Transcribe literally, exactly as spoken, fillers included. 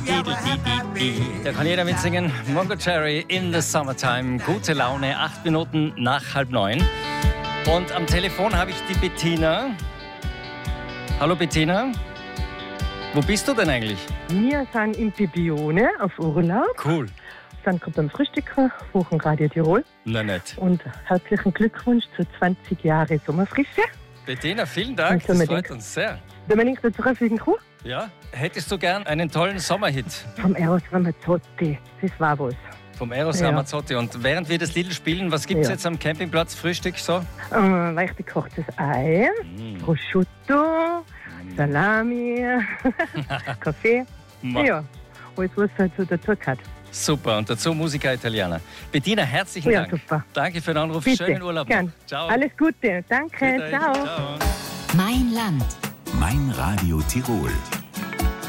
Da kann jeder mitsingen. Mungo Jerry in the Summertime. Gute Laune, acht Minuten nach halb neun. Und am Telefon habe ich die Bettina. Hallo Bettina. Wo bist du denn eigentlich? Wir sind in Bibione auf Urlaub. Cool. Sind gerade beim Frühstücken, buchen Radio Tirol. Na nett. Und herzlichen Glückwunsch zu zwanzig Jahre Sommerfrische. Bettina, vielen Dank. Das freut uns sehr. Dominik, dazu fliegen kann? Ja. Hättest du gern einen tollen Sommerhit? Vom Eros Ramazzotti. Das war was. Vom Eros Ja. Ramazzotti. Und während wir das Lied spielen, was gibt es Ja. jetzt am Campingplatz? Frühstück so? Äh, leicht gekochtes Ei, Mm. Prosciutto, Salami, Kaffee. Ma- Ja, alles, was halt so dazu gehört. Super. Und dazu Musica Italiana. Bettina, herzlichen Ja, Dank. super. Danke für den Anruf. Bitte, Schönen Urlaub. gern. Ciao. Alles Gute. Danke. Bitte. Ciao. Ciao. Mein Land. Mein Radio Tirol.